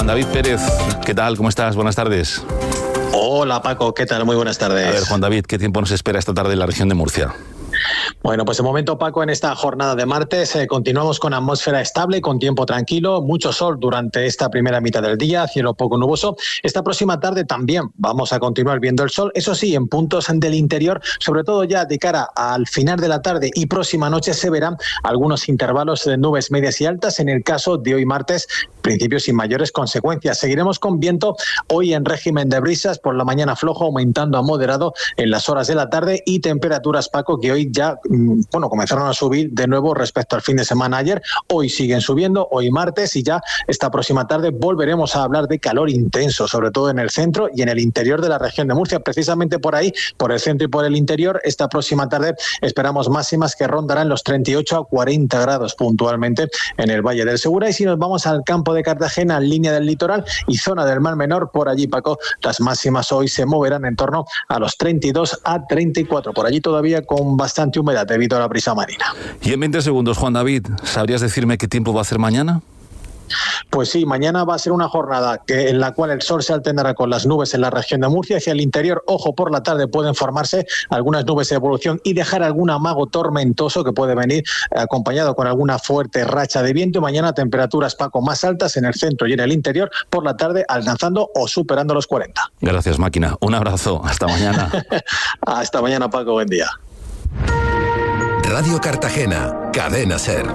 Juan David Pérez, ¿qué tal? ¿Cómo estás? Buenas tardes. Hola Paco, ¿qué tal? Muy buenas tardes. A ver, Juan David, ¿qué tiempo nos espera esta tarde en la región de Murcia? Bueno, pues de momento, Paco, en esta jornada de martes continuamos con atmósfera estable, con tiempo tranquilo, mucho sol durante esta primera mitad del día, cielo poco nuboso. Esta próxima tarde también vamos a continuar viendo el sol, eso sí, en puntos del interior, sobre todo ya de cara al final de la tarde y próxima noche se verán algunos intervalos de nubes medias y altas. En el caso de hoy martes, principio sin mayores consecuencias. Seguiremos con viento hoy en régimen de brisas, por la mañana flojo, aumentando a moderado en las horas de la tarde, y temperaturas, Paco, que hoy ya comenzaron a subir de nuevo respecto al fin de semana ayer. Hoy siguen subiendo, hoy martes, y ya esta próxima tarde volveremos a hablar de calor intenso, sobre todo en el centro y en el interior de la región de Murcia. Precisamente por ahí, por el centro y por el interior, esta próxima tarde esperamos máximas que rondarán los 38 a 40 grados puntualmente en el Valle del Segura. Y si nos vamos al campo de Cartagena, línea del litoral y zona del Mar Menor, por allí, Paco, las máximas hoy se moverán en torno a los 32 a 34. Por allí todavía con bastante humedad debido a la brisa marina. Y en 20 segundos, Juan David, ¿sabrías decirme qué tiempo va a hacer mañana? Pues sí, mañana va a ser una jornada en la cual el sol se alternará con las nubes en la región de Murcia. Hacia el interior, ojo, por la tarde pueden formarse algunas nubes de evolución y dejar algún amago tormentoso que puede venir acompañado con alguna fuerte racha de viento. Mañana temperaturas, Paco, más altas en el centro y en el interior, por la tarde alcanzando o superando los 40. Gracias, máquina. Un abrazo. Hasta mañana. Hasta mañana, Paco. Buen día. Radio Cartagena, Cadena SER.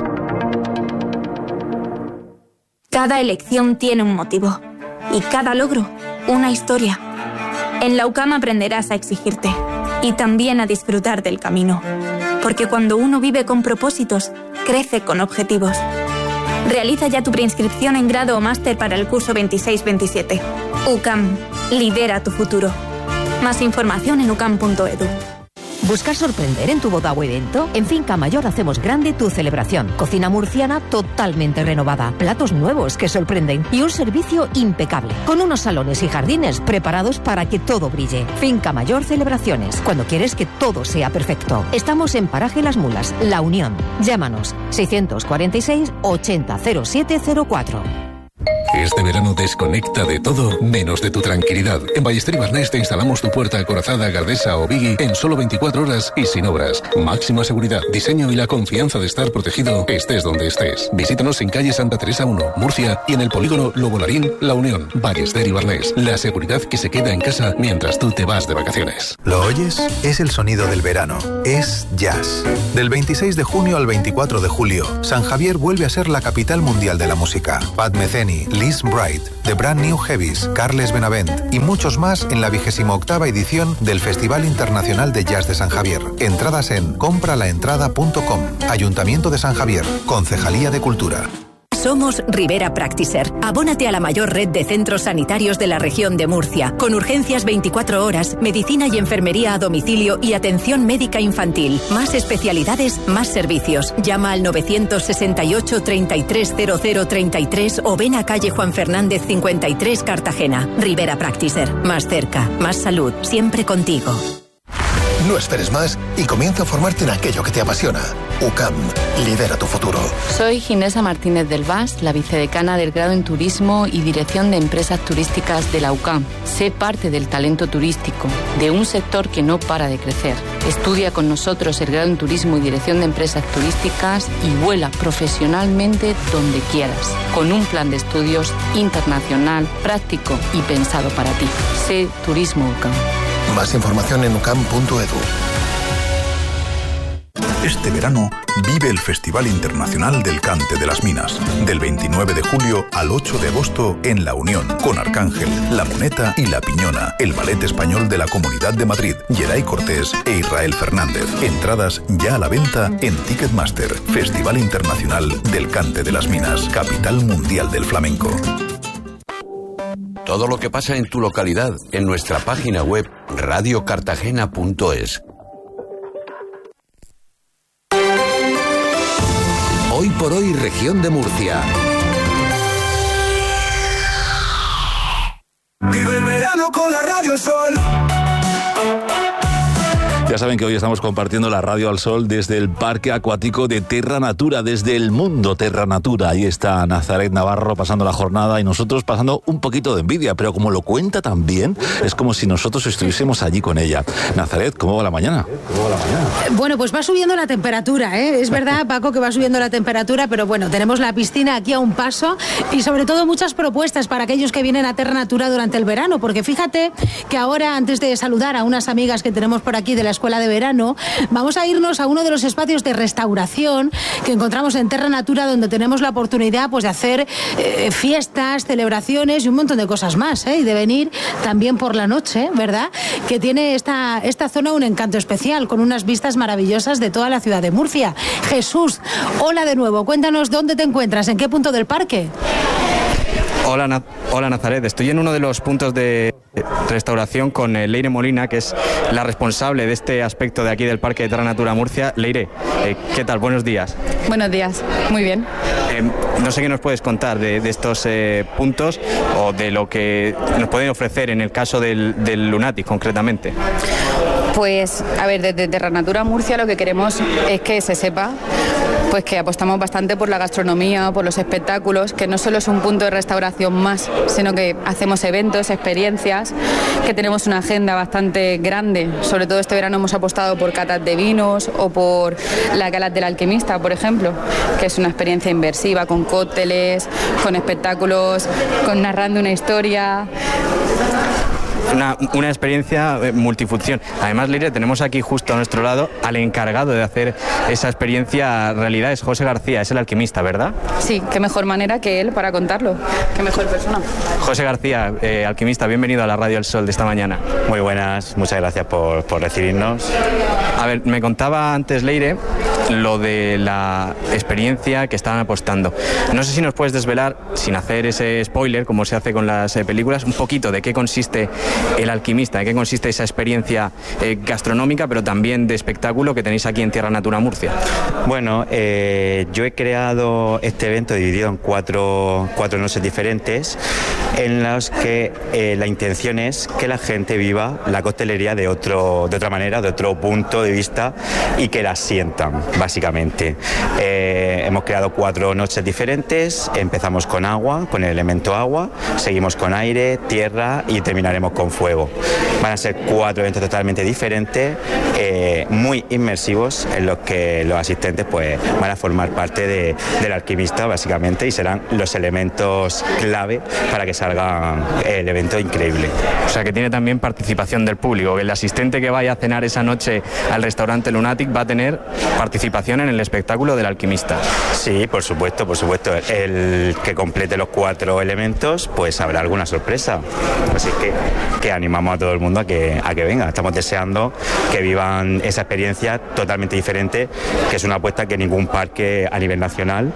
Cada elección tiene un motivo y cada logro una historia. En la UCAM aprenderás a exigirte y también a disfrutar del camino, porque cuando uno vive con propósitos, crece con objetivos. Realiza ya tu preinscripción en grado o máster para el curso 26-27. UCAM, lidera tu futuro. Más información en ucam.edu. ¿Buscas sorprender en tu boda o evento? En Finca Mayor hacemos grande tu celebración. Cocina murciana totalmente renovada, platos nuevos que sorprenden y un servicio impecable, con unos salones y jardines preparados para que todo brille. Finca Mayor Celebraciones, cuando quieres que todo sea perfecto. Estamos en Paraje Las Mulas, La Unión. Llámanos 646 80 0704. Este verano desconecta de todo menos de tu tranquilidad. En Ballester y Barnés te instalamos tu puerta acorazada, Gardesa o Biggie en solo 24 horas y sin obras. Máxima seguridad, diseño y la confianza de estar protegido estés donde estés. Visítanos en calle Santa Teresa 1, Murcia, y en el polígono Lobo Larín, La Unión. Ballester y Barnés, la seguridad que se queda en casa mientras tú te vas de vacaciones. ¿Lo oyes? Es el sonido del verano. Es jazz. Del 26 de junio al 24 de julio, San Javier vuelve a ser la capital mundial de la música. Pat Metheny, Liz Bright, The Brand New Heavies, Carles Benavent y muchos más en la 28ª edición del Festival Internacional de Jazz de San Javier. Entradas en compralaentrada.com. Ayuntamiento de San Javier, Concejalía de Cultura. Somos Rivera Practiser. Abónate a la mayor red de centros sanitarios de la región de Murcia, con urgencias 24 horas, medicina y enfermería a domicilio y atención médica infantil. Más especialidades, más servicios. Llama al 968 330033 o ven a calle Juan Fernández 53, Cartagena. Rivera Practiser. Más cerca, más salud, siempre contigo. No esperes más y comienza a formarte en aquello que te apasiona. UCAM, lidera tu futuro. Soy Ginesa Martínez del Vas, la vicedecana del grado en Turismo y Dirección de Empresas Turísticas de la UCAM. Sé parte del talento turístico, de un sector que no para de crecer. Estudia con nosotros el grado en Turismo y Dirección de Empresas Turísticas y vuela profesionalmente donde quieras, con un plan de estudios internacional, práctico y pensado para ti. Sé Turismo UCAM. Más información en ucam.edu. Este verano vive el Festival Internacional del Cante de las Minas, del 29 de julio al 8 de agosto en La Unión, con Arcángel, La Moneta y La Piñona, el ballet español de la Comunidad de Madrid, Yeray Cortés e Israel Fernández. Entradas ya a la venta en Ticketmaster. Festival Internacional del Cante de las Minas, capital mundial del flamenco. Todo lo que pasa en tu localidad en nuestra página web radiocartagena.es. Hoy por hoy, región de Murcia. Vive el verano con la Radio Sol. Ya saben que hoy estamos compartiendo la radio al sol desde el Parque Acuático de Terra Natura, desde el mundo Terra Natura. Ahí está Nazaret Navarro pasando la jornada y nosotros pasando un poquito de envidia, pero como lo cuenta tan bien, es como si nosotros estuviésemos allí con ella. Nazaret, ¿cómo va la mañana? Bueno, pues va subiendo la temperatura, ¿eh? Es verdad, Paco, que va subiendo la temperatura, pero bueno, tenemos la piscina aquí a un paso y sobre todo muchas propuestas para aquellos que vienen a Terra Natura durante el verano, porque fíjate que ahora, antes de saludar a unas amigas que tenemos por aquí de la Escuela de Verano, vamos a irnos a uno de los espacios de restauración que encontramos en Terra Natura, donde tenemos la oportunidad pues de hacer fiestas, celebraciones y un montón de cosas más, y de venir también por la noche, ¿verdad? Que tiene esta zona un encanto especial, con unas vistas maravillosas de toda la ciudad de Murcia. Jesús, hola de nuevo, cuéntanos dónde te encuentras, en qué punto del parque. Hola Nazaret, estoy en uno de los puntos de restauración con Leire Molina, que es la responsable de este aspecto de aquí del Parque de Terra Natura Murcia. Leire, ¿qué tal? Buenos días. Buenos días, muy bien. No sé qué nos puedes contar de estos puntos o de lo que nos pueden ofrecer en el caso del Lunatic concretamente. Pues, a ver, desde Terra Natura Murcia lo que queremos es que se sepa pues que apostamos bastante por la gastronomía, por los espectáculos, que no solo es un punto de restauración más, sino que hacemos eventos, experiencias, que tenemos una agenda bastante grande. Sobre todo este verano hemos apostado por catas de vinos o por las galas del alquimista, por ejemplo, que es una experiencia inmersiva con cócteles, con espectáculos, con narrando una historia. Una experiencia multifunción. Además, Leire, tenemos aquí justo a nuestro lado al encargado de hacer esa experiencia realidad, es José García, es el alquimista, ¿verdad? Sí, qué mejor manera que él para contarlo, qué mejor persona. José García, alquimista, bienvenido a la Radio El Sol de esta mañana. Muy buenas, muchas gracias por recibirnos. A ver, me contaba antes Leire lo de la experiencia que estaban apostando. No sé si nos puedes desvelar, sin hacer ese spoiler, como se hace con las películas, un poquito de qué consiste el alquimista, de qué consiste esa experiencia gastronómica, pero también de espectáculo que tenéis aquí en Terra Natura Murcia. Bueno, yo he creado este evento dividido en cuatro noches diferentes, en las que la intención es que la gente viva la coctelería de otra manera, de otro punto de vista, y que la sientan, básicamente. Hemos creado 4 noches diferentes. Empezamos con agua, con el elemento agua, seguimos con aire, tierra y terminaremos con fuego. Van a ser 4 eventos totalmente diferentes, muy inmersivos, en los que los asistentes pues van a formar parte del alquimista, básicamente, y serán los elementos clave para que salga el evento increíble. O sea, que tiene también participación del público, que el asistente que vaya a cenar esa noche al restaurante Lunatic va a tener participación en el espectáculo del alquimista. Sí, por supuesto. El que complete los 4 elementos, pues habrá alguna sorpresa. Así que animamos a todo el mundo a que venga. Estamos deseando que vivan esa experiencia totalmente diferente, que es una apuesta que ningún parque a nivel nacional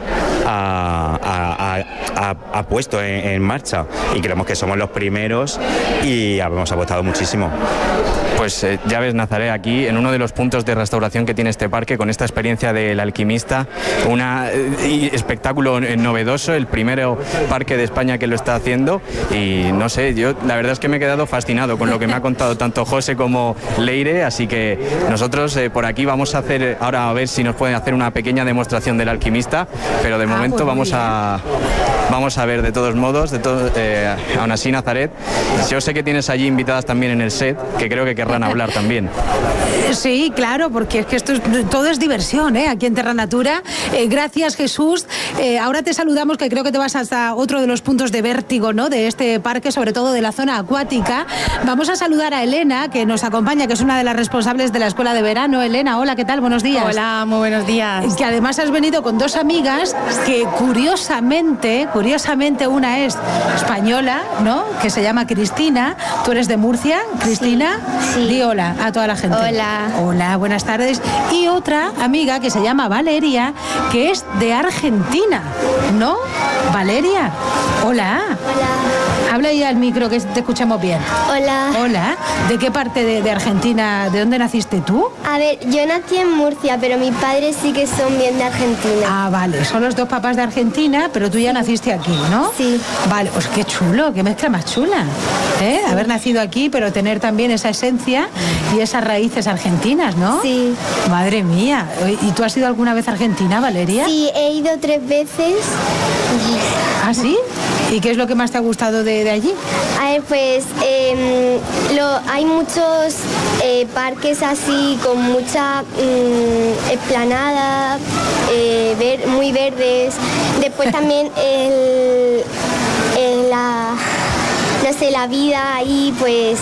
ha puesto en marcha, y creemos que somos los primeros y hemos apostado muchísimo. Pues ya ves, Nazaret, aquí en uno de los puntos de restauración que tiene este parque, con esta experiencia del alquimista, un espectáculo novedoso, el primero parque de España que lo está haciendo, y no sé, yo la verdad es que me he quedado fascinado con lo que me ha contado tanto José como Leire, así que nosotros por aquí vamos a hacer, ahora a ver si nos pueden hacer una pequeña demostración del alquimista, pero de momento pues vamos a ver de todos modos, aún así, Nazaret, yo sé que tienes allí invitadas también en el set, que creo que querrán hablar también. Sí, claro, porque es que todo es diversión, aquí en Terra Natura. Gracias, Jesús. Ahora te saludamos, que creo que te vas hasta otro de los puntos de vértigo, ¿no?, de este parque, sobre todo de la zona acuática. Vamos a saludar a Elena, que nos acompaña, que es una de las responsables de la Escuela de Verano. Elena, hola, ¿qué tal? Buenos días. Hola, muy buenos días. Que además has venido con 2 amigas que curiosamente una es española, ¿no?, que se llama Cristina. Tú eres de Murcia, Cristina. Sí. Di hola a toda la gente. Hola. Hola, buenas tardes. Y otra amiga que se llama Valeria, que es de Argentina, ¿no? Valeria, hola. Hola. Habla ahí al micro, que te escuchamos bien. Hola. Hola. ¿De qué parte de Argentina, de dónde naciste tú? A ver, yo nací en Murcia, pero mis padres sí que son bien de Argentina. Ah, vale. Son los 2 papás de Argentina, pero tú ya naciste aquí, ¿no? Sí. Vale, pues qué chulo, qué mezcla más chula. Haber nacido aquí, pero tener también esa esencia Murcia y esas raíces argentinas, ¿no? Sí. Madre mía. ¿Y tú has ido alguna vez a Argentina, Valeria? Sí, he ido 3 veces. ¿Ah, sí? ¿Y qué es lo que más te ha gustado de allí? A ver, pues hay muchos parques así con mucha explanada, muy verdes. Después también la vida ahí, pues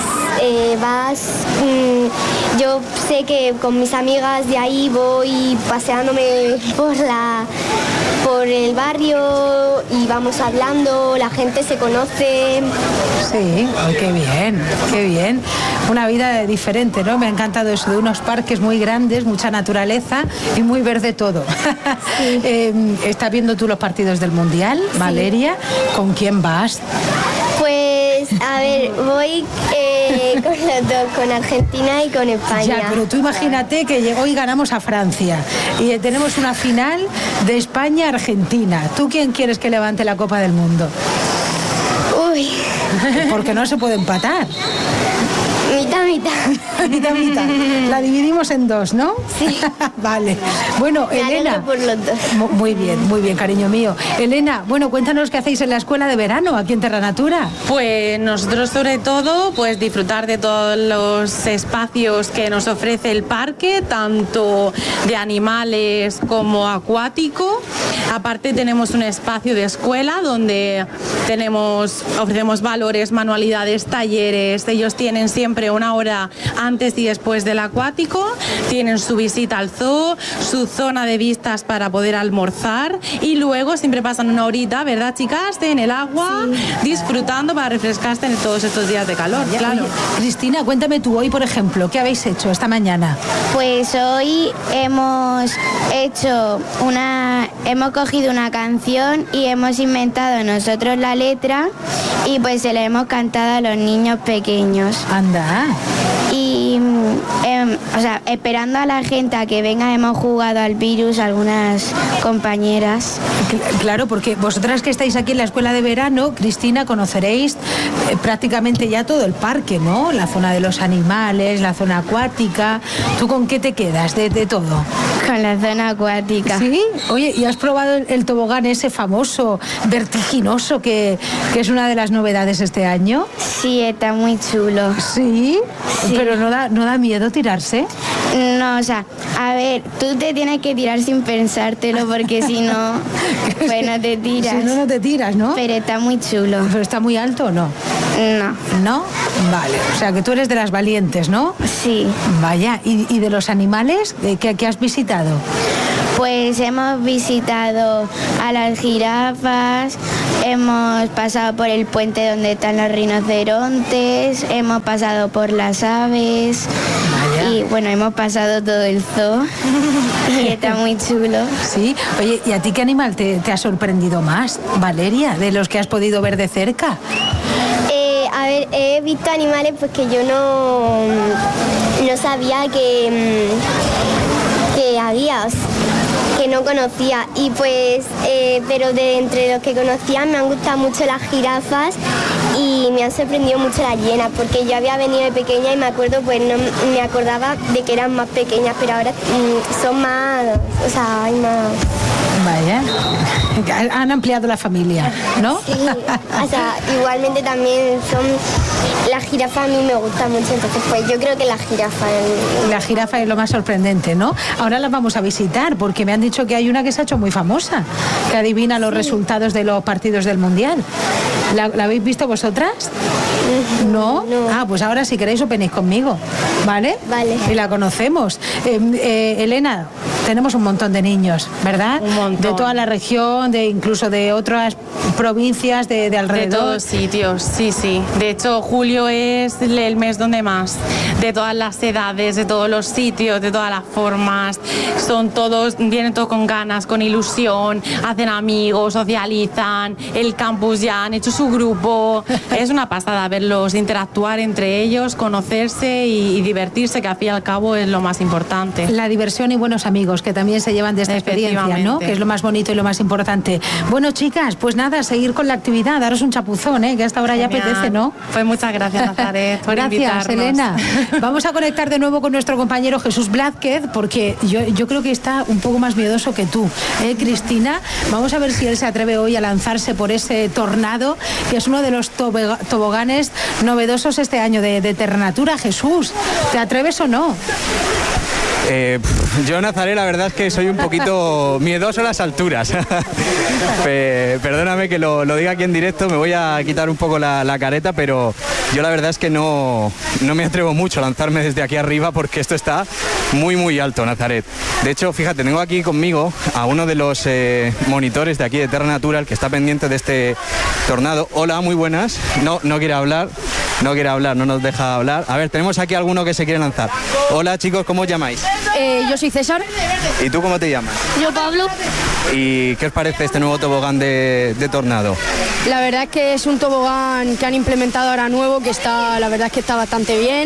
yo sé que con mis amigas de ahí voy paseándome por el barrio y vamos hablando, la gente se conoce. Sí, oh, qué bien. Una vida diferente, ¿no? Me ha encantado eso de unos parques muy grandes, mucha naturaleza y muy verde todo. Sí. ¿Estás viendo tú los partidos del Mundial, Valeria? Sí. ¿Con quién vas? Pues, a ver, voy con los dos, con Argentina y con España. Ya, pero tú imagínate que hoy ganamos a Francia y tenemos una final de España-Argentina. ¿Tú quién quieres que levante la Copa del Mundo? Uy. Porque no se puede empatar. Mitad. La dividimos en 2, ¿no? Sí. Vale. Bueno, Elena. Por los 2. Muy bien, cariño mío. Elena, bueno, cuéntanos qué hacéis en la escuela de verano aquí en Terra Natura. Pues nosotros sobre todo, pues disfrutar de todos los espacios que nos ofrece el parque, tanto de animales como acuático. Aparte tenemos un espacio de escuela donde ofrecemos valores, manualidades, talleres. Ellos tienen siempre una hora antes y después del acuático, tienen su visita al zoo, su zona de vistas para poder almorzar y luego siempre pasan una horita, ¿verdad, chicas? En el agua, sí, disfrutando para refrescarse en todos estos días de calor. Ya, claro. Oye, Cristina, cuéntame tú hoy, por ejemplo, ¿qué habéis hecho esta mañana? Pues hoy hemos cogido una canción y hemos inventado nosotros la letra y pues se la hemos cantado a los niños pequeños. Anda. Y esperando a la gente a que venga, hemos jugado al virus algunas compañeras. Claro, porque vosotras que estáis aquí en la escuela de verano, Cristina, conoceréis prácticamente ya todo el parque, ¿no? La zona de los animales, la zona acuática. ¿Tú con qué te quedas de todo? Con la zona acuática. ¿Sí? Oye, ¿y has probado el tobogán ese famoso, vertiginoso, que es una de las novedades este año? Sí, está muy chulo. ¿Sí? Sí. ¿Pero no da miedo tirarse? No, a ver, tú te tienes que tirar sin pensártelo porque si no, pues no te tiras. Si no te tiras, ¿no? Pero está muy chulo. ¿Pero está muy alto o no? No. ¿No? Vale, o sea que tú eres de las valientes, ¿no? Sí. Vaya, ¿y de los animales qué has visitado? Pues hemos visitado a las jirafas, hemos pasado por el puente donde están los rinocerontes, hemos pasado por las aves. Vaya. Y bueno, hemos pasado todo el zoo y está muy chulo. Sí, oye, ¿y a ti qué animal te ha sorprendido más, Valeria, de los que has podido ver de cerca? A ver, he visto animales pues que yo no sabía que había, que no conocía, y pues pero de entre los que conocía me han gustado mucho las jirafas y me han sorprendido mucho las hienas, porque yo había venido de pequeña y me acuerdo, pues no me acordaba de que eran más pequeñas, pero ahora son más, hay más. Vaya, han ampliado la familia, ¿no? Sí, igualmente también la jirafa a mí me gusta mucho, entonces pues yo creo que la jirafa es lo más sorprendente, ¿no? Ahora las vamos a visitar porque me han dicho que hay una que se ha hecho muy famosa, que adivina los resultados de los partidos del Mundial. ¿La habéis visto vosotras? ¿No? Ah, pues ahora si queréis os venís conmigo, ¿vale? Vale. Y la conocemos. Elena, tenemos un montón de niños, ¿verdad? Un montón. De toda la región, incluso de otras provincias de alrededor. De todos sitios, sí. De hecho, julio es el mes donde más. De todas las edades, de todos los sitios, de todas las formas. Vienen todos con ganas, con ilusión, hacen amigos, socializan. El campus ya han hecho su grupo. Es una pasada verlos interactuar entre ellos, conocerse y divertirse, que al fin y al cabo es lo más importante. La diversión y buenos amigos. amigos que también se llevan de esta experiencia, ¿no? Que es lo más bonito y lo más importante. Bueno, chicas, pues nada, seguir con la actividad, daros un chapuzón, que a esta hora ya apetece, ¿no? Pues muchas gracias, Nazaret, por invitarnos. Gracias, Elena. Vamos a conectar de nuevo con nuestro compañero Jesús Blázquez, porque yo creo que está un poco más miedoso que tú, Cristina. Vamos a ver si él se atreve hoy a lanzarse por ese Tornado, que es uno de los toboganes novedosos este año de Terranatura. Jesús, ¿te atreves o no? Yo, Nazaret, la verdad es que soy un poquito miedoso a las alturas. Perdóname que lo diga aquí en directo, me voy a quitar un poco la careta, pero yo la verdad es que no me atrevo mucho a lanzarme desde aquí arriba porque esto está muy, muy alto, Nazaret. De hecho, fíjate, tengo aquí conmigo a uno de los monitores de aquí de Terranatura, el que está pendiente de este Tornado. Hola, muy buenas. No quiere hablar. No nos deja hablar. A ver, tenemos aquí alguno que se quiere lanzar. Hola, chicos, ¿cómo os llamáis? Yo soy César. ¿Y tú cómo te llamas? Yo Pablo. ¿Y qué os parece este nuevo tobogán de Tornado? La verdad es que es un tobogán que han implementado ahora nuevo, que la verdad es que está bastante bien.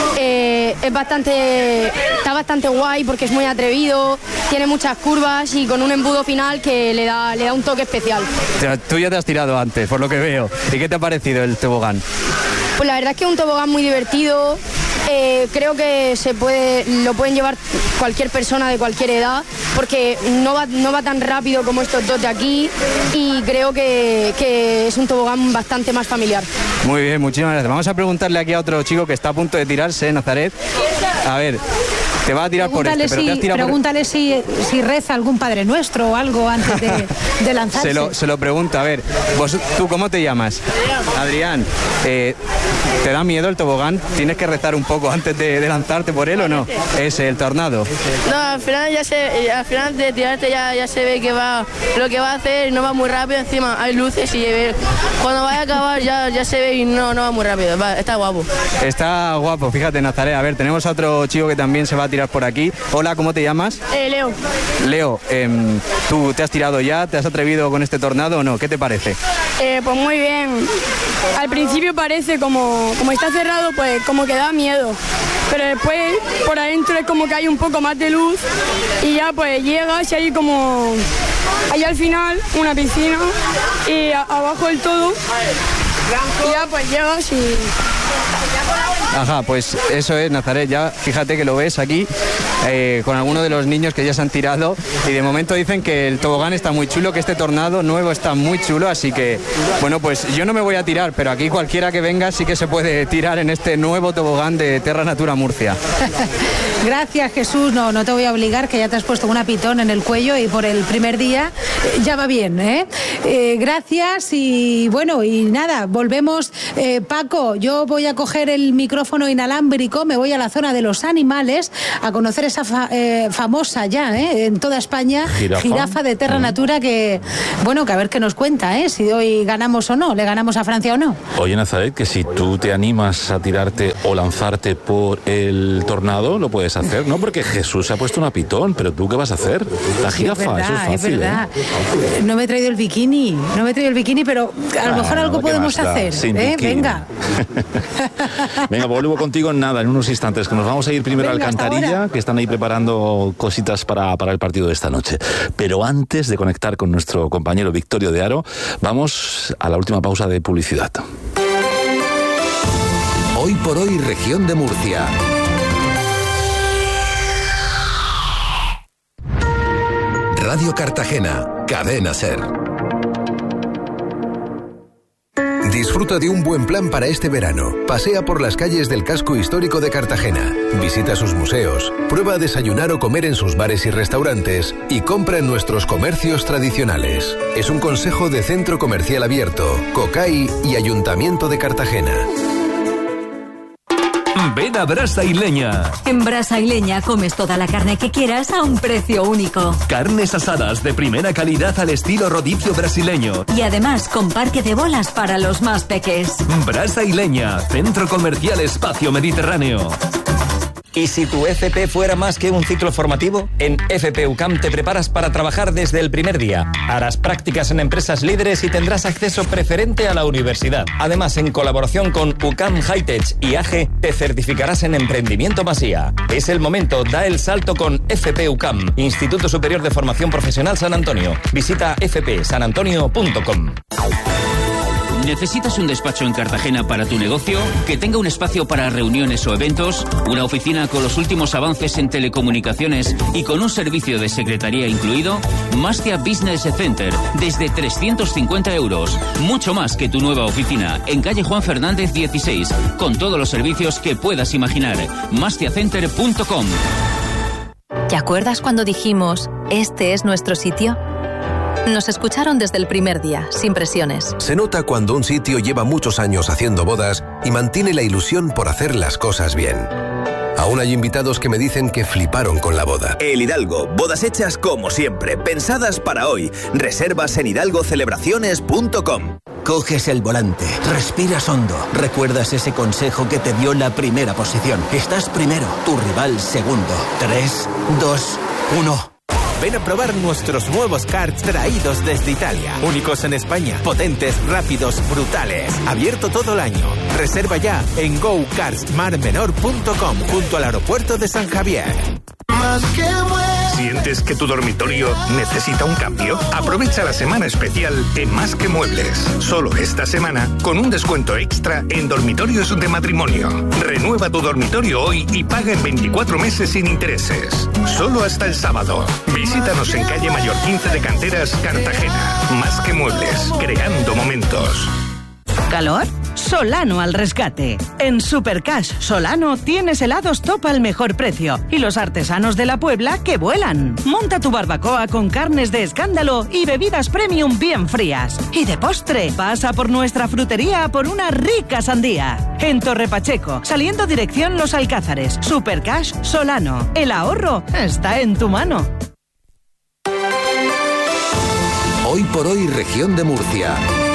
Está bastante guay porque es muy atrevido, tiene muchas curvas y con un embudo final que le da un toque especial. Tú ya te has tirado antes, por lo que veo. ¿Y qué te ha parecido el tobogán? Pues la verdad es que es un tobogán muy divertido. Creo que lo pueden llevar cualquier persona de cualquier edad porque no va tan rápido como estos dos de aquí y creo que es un tobogán bastante más familiar. Muy bien, muchísimas gracias. Vamos a preguntarle aquí a otro chico que está a punto de tirarse, Nazaret. A ver, te va a tirar por este, pero te has tirado pregúntale si reza algún Padre Nuestro o algo antes de lanzarse. Se lo pregunto. A ver, ¿tú cómo te llamas? Adrián. ¿Te da miedo el tobogán? ¿Tienes que rezar un poco antes de lanzarte por él o no? Es el Tornado. No, al final de tirarte ya se ve que lo que va a hacer, no va muy rápido, encima hay luces y cuando vaya a acabar ya se ve y no va muy rápido, está guapo. Está guapo, fíjate, Nazaret. A ver, tenemos a otro chico que también se va a tirar por aquí. Hola, ¿cómo te llamas? Leo. Leo, ¿tú te has tirado ya? ¿Te has atrevido con este Tornado o no? ¿Qué te parece? Pues muy bien. Al principio parece como está cerrado, pues como que da miedo. Pero después por adentro es como que hay un poco más de luz y ya pues llegas y hay al final una piscina y abajo del todo y ya pues llegas y... Ajá, pues eso es, Nazaret, ya fíjate que lo ves aquí con algunos de los niños que ya se han tirado y de momento dicen que el tobogán está muy chulo, que este Tornado nuevo está muy chulo, así que bueno, pues yo no me voy a tirar, pero aquí cualquiera que venga sí que se puede tirar en este nuevo tobogán de Terranatura Murcia. Gracias, Jesús, no te voy a obligar, que ya te has puesto una pitón en el cuello y por el primer día ya va bien, gracias y bueno, y nada, volvemos. Paco, yo voy a coger el micrófono inalámbrico, me voy a la zona de los animales a conocer esa famosa ya en toda España jirafa de Terranatura que a ver qué nos cuenta, si hoy ganamos o no, le ganamos a Francia o no. Oye, Nazaret, que si tú te animas a tirarte o lanzarte por el Tornado, lo puedes hacer, ¿no? Porque Jesús se ha puesto una pitón, pero ¿tú qué vas a hacer? La jirafa, es verdad, eso es fácil, es verdad. No me he traído el bikini, pero a lo mejor algo podemos hacer, venga. Venga, vuelvo contigo en unos instantes, que nos vamos a ir primero a Alcantarilla, que están ahí preparando cositas para el partido de esta noche. Pero antes de conectar con nuestro compañero Victorio de Aro, vamos a la última pausa de publicidad. Hoy por hoy, región de Murcia. Radio Cartagena, Cadena SER. Disfruta de un buen plan para este verano. Pasea por las calles del casco histórico de Cartagena. Visita sus museos. Prueba a desayunar o comer en sus bares y restaurantes. Y compra en nuestros comercios tradicionales. Es un consejo de Centro Comercial Abierto, COCAI y Ayuntamiento de Cartagena. Ven a Brasa y Leña. En Brasa y Leña comes toda la carne que quieras a un precio único. Carnes asadas de primera calidad al estilo rodicio brasileño. Y además con parque de bolas para los más peques. Brasa y Leña, Centro Comercial Espacio Mediterráneo. ¿Y si tu FP fuera más que un ciclo formativo? En FP UCAM te preparas para trabajar desde el primer día. Harás prácticas en empresas líderes y tendrás acceso preferente a la universidad. Además, en colaboración con UCAM Hightech y AGE, te certificarás en Emprendimiento Masía. Es el momento, da el salto con FP UCAM, Instituto Superior de Formación Profesional San Antonio. Visita fpsanantonio.com. ¿Necesitas un despacho en Cartagena para tu negocio? ¿Que tenga un espacio para reuniones o eventos? ¿Una oficina con los últimos avances en telecomunicaciones y con un servicio de secretaría incluido? Mastia Business Center, desde 350 euros. Mucho más que tu nueva oficina, en calle Juan Fernández 16, con todos los servicios que puedas imaginar. mastiacenter.com. ¿Te acuerdas cuando dijimos, este es nuestro sitio? Nos escucharon desde el primer día, sin presiones. Se nota cuando un sitio lleva muchos años haciendo bodas y mantiene la ilusión por hacer las cosas bien. Aún hay invitados que me dicen que fliparon con la boda. El Hidalgo, bodas hechas como siempre, pensadas para hoy. Reservas en hidalgocelebraciones.com. Coges el volante, respiras hondo, recuerdas ese consejo que te dio la primera posición. Estás primero, tu rival segundo. 3, 2, 1... Ven a probar nuestros nuevos karts traídos desde Italia. Únicos en España, potentes, rápidos, brutales. Abierto todo el año. Reserva ya en gokartsmarmenor.com, junto al aeropuerto de San Javier. ¿Sientes que tu dormitorio necesita un cambio? Aprovecha la semana especial en Más que Muebles. Solo esta semana, con un descuento extra en dormitorios de matrimonio. Renueva tu dormitorio hoy y paga en 24 meses sin intereses. Solo hasta el sábado. Visítanos en calle Mayor 15 de Canteras, Cartagena. Más que Muebles, creando momentos. ¿Calor? Solano al rescate. En Supercash Solano tienes helados top al mejor precio y los artesanos de la Puebla que vuelan. Monta tu barbacoa con carnes de escándalo y bebidas premium bien frías. Y de postre, pasa por nuestra frutería por una rica sandía. En Torre Pacheco, saliendo dirección Los Alcázares. Supercash Solano. El ahorro está en tu mano. Hoy por hoy, Región de Murcia.